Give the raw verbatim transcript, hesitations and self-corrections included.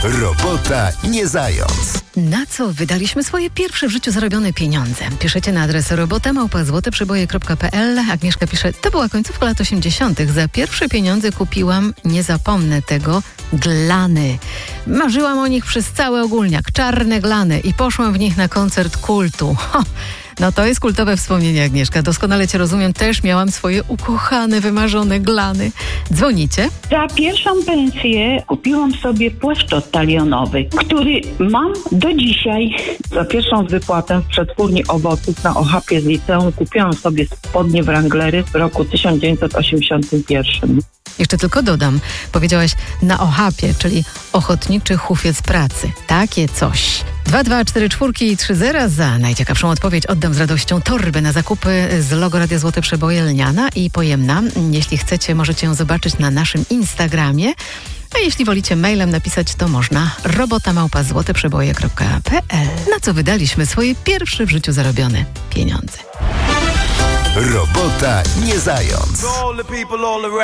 Robota nie zając. Na co wydaliśmy swoje pierwsze w życiu zarobione pieniądze? Piszecie na adres robota małpa złote przeboje kropka pe el. Agnieszka pisze, to była końcówka lat osiemdziesiątych. Za pierwsze pieniądze kupiłam, nie zapomnę tego, glany. Marzyłam o nich przez cały ogólniak, czarne glany i poszłam w nich na koncert kultu. Ho! No to jest kultowe wspomnienie, Agnieszka. Doskonale cię rozumiem. Też miałam swoje ukochane, wymarzone glany. Dzwonicie? Za pierwszą pensję kupiłam sobie płaszczot talionowy, który mam do dzisiaj. Za pierwszą wypłatę w przetwórni owoców na Ochapie z liceum kupiłam sobie spodnie Wranglery w roku tysiąc dziewięćset osiemdziesiątym pierwszym. Jeszcze tylko dodam, powiedziałaś na Ochapie, czyli Ochotniczy Hufiec Pracy. Takie coś. dwa dwa cztery cztery i trzy zero za najciekawszą odpowiedź oddam z radością torbę na zakupy z logo Radia Złote Przeboje, lniana i pojemna. Jeśli chcecie, możecie ją zobaczyć na naszym Instagramie. A jeśli wolicie mailem napisać, to można robota małpa złote przeboje kropka pe el. Na co wydaliśmy swoje pierwsze w życiu zarobione pieniądze. Robota nie zając.